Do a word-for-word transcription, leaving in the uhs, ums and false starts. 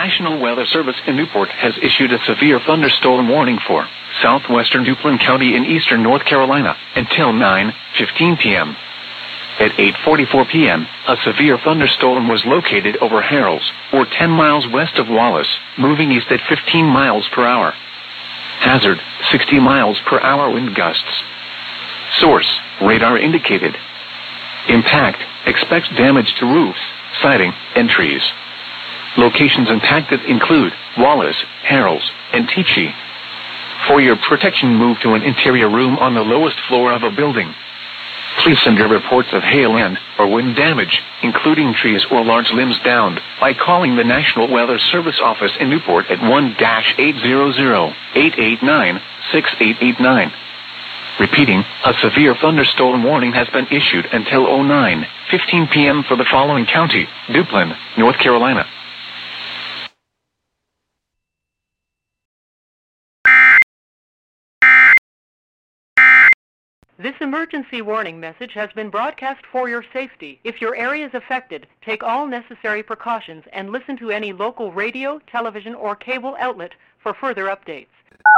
National Weather Service in Newport has issued a severe thunderstorm warning for southwestern Duplin County in eastern North Carolina until nine fifteen p.m. At eight forty-four p.m., a severe thunderstorm was located over Harrells, or ten miles west of Wallace, moving east at fifteen miles per hour. Hazard, sixty miles per hour wind gusts. Source, radar indicated. Impact, expects damage to roofs, siding, and trees. Locations impacted include Wallace, Harrells, and Teachey. For your protection, move to an interior room on the lowest floor of a building. Please send your reports of hail and or wind damage, including trees or large limbs downed, by calling the National Weather Service office in Newport at one eight hundred, eight eight nine, six eight eight nine. Repeating, a severe thunderstorm warning has been issued until oh nine fifteen p.m. for the following county: Duplin, North Carolina. This emergency warning message has been broadcast for your safety. If your area is affected, take all necessary precautions and listen to any local radio, television, or cable outlet for further updates.